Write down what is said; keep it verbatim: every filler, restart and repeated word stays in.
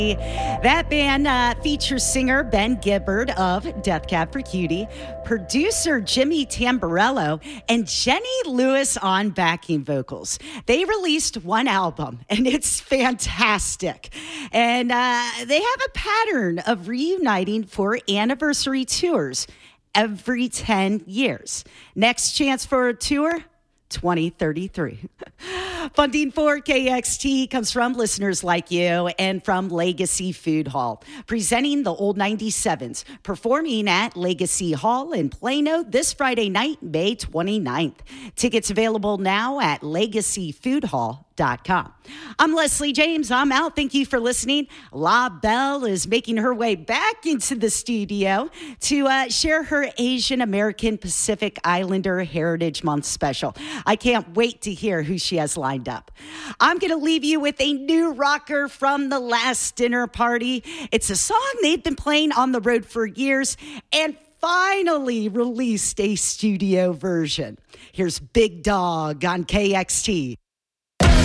That band uh, features singer Ben Gibbard of Death Cab for Cutie, producer Jimmy Tamborello, and Jenny Lewis on backing vocals. They released one album, and it's fantastic. And uh, they have a pattern of reuniting for anniversary tours every ten years. Next chance for a tour? twenty thirty-three. Funding for K X T comes from listeners like you and from Legacy Food Hall, presenting the Old ninety-sevens, performing at Legacy Hall in Plano this Friday night, May twenty-ninth. Tickets available now at legacy food hall dot com. I'm Leslie James. I'm out. Thank you for listening. La Belle is making her way back into the studio to uh, share her Asian American Pacific Islander Heritage Month special. I can't wait to hear who she has lined up. I'm going to leave you with a new rocker from the last dinner party. It's a song they've been playing on the road for years and finally released a studio version. Here's Big Dog on K X T.